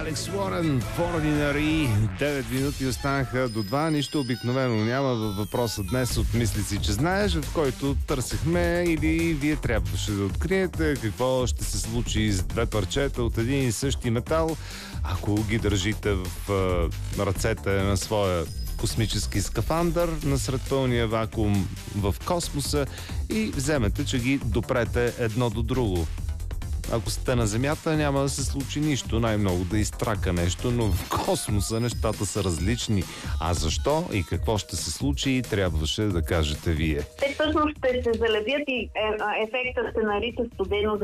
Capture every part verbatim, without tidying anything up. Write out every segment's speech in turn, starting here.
Алекс Уорен, Ordinary. девет минути останаха до два. Нищо обикновено няма във въпроса днес от Мисли си, че знаеш, в който търсехме или вие трябваше да откриете какво ще се случи с две парчета от един и същи метал, ако ги държите в а, ръцете на своя космически скафандър насред пълния вакуум в космоса и вземете, че ги допрете едно до друго. Ако сте на Земята, няма да се случи нищо, най-много да изтрака нещо, но в космоса нещата са различни. А защо и какво ще се случи, трябваше да кажете вие. Те всъщност ще се заледят и ефектът се нарича студено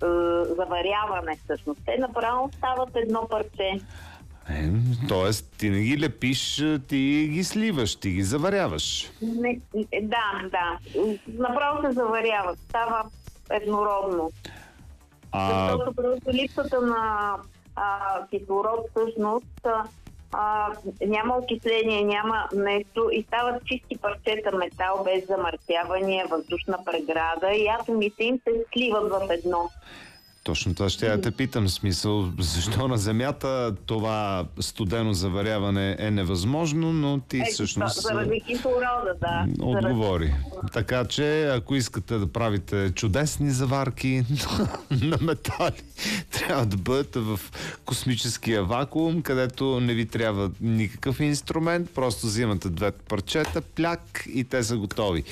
заваряване всъщност. Те направо стават едно парче. Е, тоест, ти не ги лепиш, ти ги сливаш, ти ги заваряваш. Не, да, да. Направо се заваряват. Става еднородно. А... Защото просто липсата на а, кислород всъщност а, няма окисление, няма нещо и стават чисти парчета метал без замърсяване, въздушна преграда и атомите им се сливат в едно. Точно това ще я те питам, смисъл, защо на Земята това студено заваряване е невъзможно, но ти е, всъщност заради кислорода, да. Отговори. Заради... Така че, ако искате да правите чудесни заварки на метали, трябва да бъдете в космическия вакуум, където не ви трябва никакъв инструмент, просто взимате двете парчета, пляк и те са готови.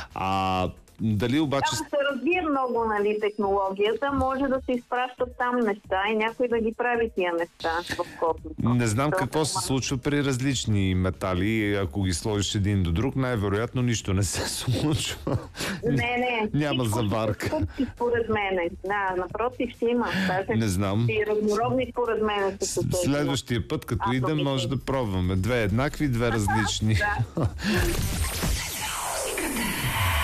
А дали обаче... Ако се развие много, нали, технологията, може да се изпращат там неща и някой да ги прави тия неща в космоса. Не знам какво се случва при различни метали. Ако ги сложиш един до друг, най-вероятно нищо не се случва. Не, не. Няма заварка. Според мене. Да, напротив ще има. Даже не знам. И разнородни според мене. Следващия път, като идем, може да пробваме. Две еднакви, две различни. Да.